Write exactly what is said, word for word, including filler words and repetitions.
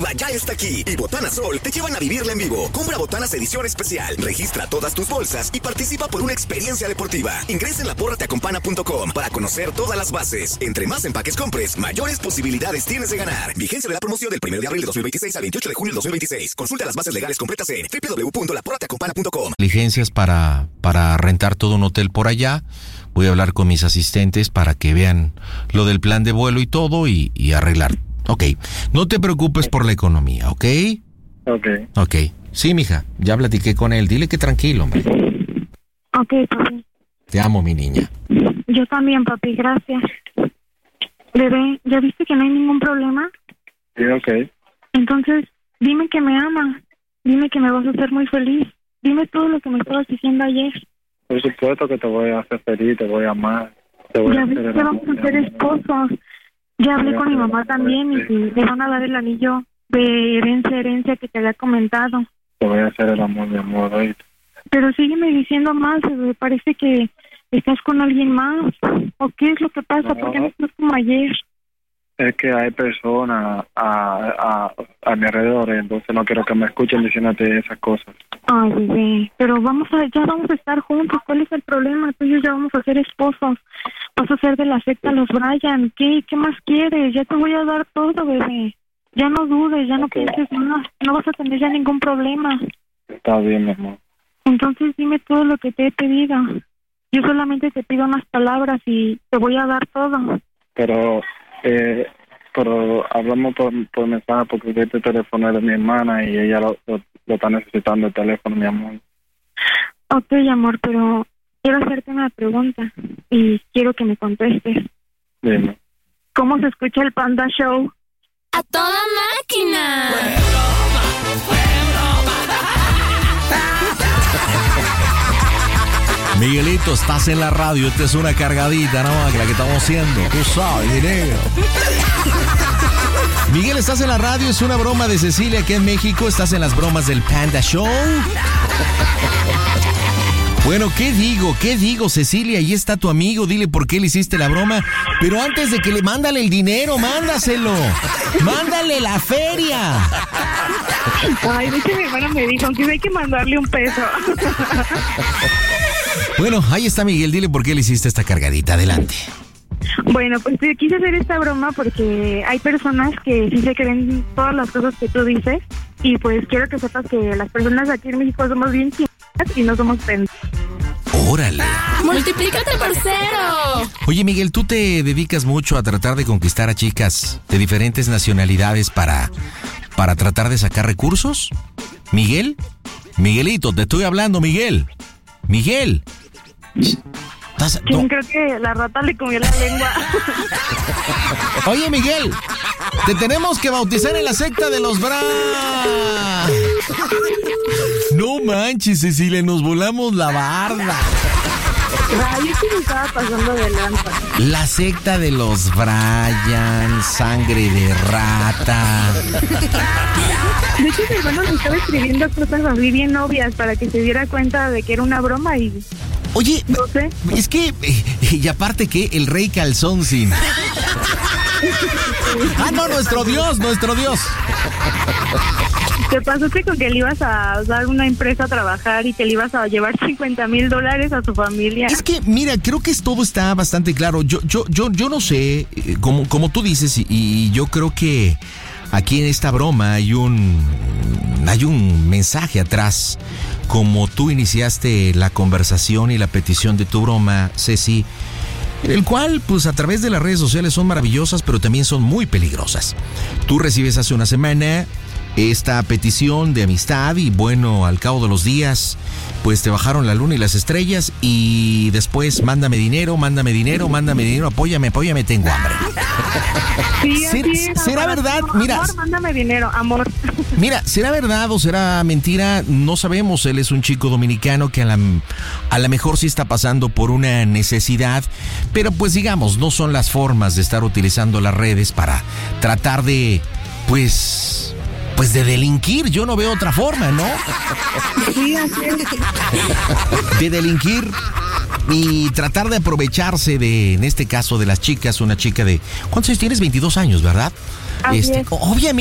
Ya está aquí y Botana Sol te llevan a vivirla en vivo. Compra Botanas edición especial, registra todas tus bolsas y participa por una experiencia deportiva. Ingresa en la porra te acompana punto com para conocer todas las bases. Entre más empaques compres, mayores posibilidades tienes de ganar. Vigencia de la promoción del primero de abril de dos mil veintiséis al veintiocho de junio de dos mil veintiséis. Consulta las bases legales completas en doble u doble u doble u punto la porra te acompana punto com. Diligencias para, para rentar todo un hotel por allá. Voy a hablar con mis asistentes para que vean lo del plan de vuelo y todo y, y arreglar. Ok, no te preocupes por la economía, ¿ok? Ok. Ok, sí, mija, ya platiqué con él, dile que tranquilo, hombre. Ok, papi. Te amo, mi niña. Yo también, papi, gracias. Bebé, ¿ya viste que no hay ningún problema? Sí, ok. Entonces, dime que me amas, dime que me vas a hacer muy feliz, dime todo lo que me estabas diciendo ayer. Por supuesto que te voy a hacer feliz, te voy a amar. Te voy Ya a viste que vamos a ser esposos. Ya hablé con mi mamá también y le van a dar el anillo de herencia, herencia que te había comentado. Te voy a hacer el amor, mi amor, ¿oíste? Pero sígueme diciendo más, me parece que estás con alguien más. ¿O qué es lo que pasa? No. ¿Por qué no estás como ayer? Es que hay personas a, a, a mi alrededor, entonces no quiero que me escuchen diciéndote esas cosas. Ay, bebé, pero vamos a, ya vamos a estar juntos. ¿Cuál es el problema? Tú y yo ya vamos a ser esposos. Vas a ser de la secta Los Bryan. ¿Qué, qué más quieres? Ya te voy a dar todo, bebé. Ya no dudes, ya no Okay. pienses más. No vas a tener ya ningún problema. Está bien, mi amor. Entonces dime todo lo que te he pedido. Yo solamente te pido unas palabras y te voy a dar todo. Pero, eh, pero hablamos por, por mensaje porque este teléfono es de mi hermana y ella lo, lo, lo está necesitando el teléfono, mi amor. Ok, amor, pero quiero hacerte una pregunta y quiero que me contestes. Dime. ¿Cómo se escucha el Panda Show? ¡A toda máquina! Miguelito, estás en la radio, esta es una cargadita nada más que la que estamos haciendo, tú sabes, dinero. Miguel, estás en la radio, es una broma de Cecilia aquí en México, estás en las bromas del Panda Show. Bueno, ¿qué digo? ¿Qué digo, Cecilia? Ahí está tu amigo, dile por qué le hiciste la broma. Pero antes de que le mándale el dinero, mándaselo. Mándale la feria. Ay, de hecho mi hermana me dijo que hay que mandarle un peso. Bueno, ahí está Miguel, dile por qué le hiciste esta cargadita, adelante. Bueno, pues te quise hacer esta broma porque hay personas que sí se creen todas las cosas que tú dices y pues quiero que sepas que las personas aquí en México somos bien chingadas y no somos pendejos. ¡Órale! ¡Multiplícate por cero! Oye, Miguel, ¿tú te dedicas mucho a tratar de conquistar a chicas de diferentes nacionalidades para, para tratar de sacar recursos? ¿Miguel? Miguelito, te estoy hablando, Miguel. Miguel. ¿Estás? Sí, No. creo que la rata le comió la lengua. Oye, Miguel, te tenemos que bautizar en la secta de los Bra. No manches, Cecilia, nos volamos la barda. Ay, yo sí me estaba pasando de lanza. La secta de los Bryan, sangre de rata. De hecho, mi hermano me estaba escribiendo cosas así bien obvias para que se diera cuenta de que era una broma y... Oye, No sé. es que, eh, y aparte que el rey calzón sin... Ah, no, nuestro Dios, nuestro Dios. ¿Te pasaste con que le ibas a dar una empresa a trabajar y que le ibas a llevar cincuenta mil dólares a su familia? Es que, mira, creo que todo está bastante claro. Yo, yo, yo, yo no sé, eh, como, como tú dices, y, y yo creo que aquí en esta broma hay un, hay un mensaje atrás. Como tú iniciaste la conversación y la petición de tu broma, Ceci, el cual, pues a través de las redes sociales son maravillosas, pero también son muy peligrosas. Tú recibes hace una semana esta petición de amistad y bueno, al cabo de los días, pues te bajaron la luna y las estrellas y después mándame dinero, mándame dinero, mándame dinero, apóyame, apóyame, tengo hambre. Sí, así ¿Ser- es, será amor, verdad? amor, Mira. Amor, mándame dinero, amor. Mira, ¿será verdad o será mentira? No sabemos. Él es un chico dominicano que a la, a la mejor sí está pasando por una necesidad, pero pues digamos, no son las formas de estar utilizando las redes para tratar de, pues, pues de delinquir. Yo no veo otra forma, ¿no? Sí, así es. De delinquir y tratar de aprovecharse de, en este caso, de las chicas, una chica de... ¿Cuántos años tienes? veintidós años, ¿verdad? Así es. Obviamente.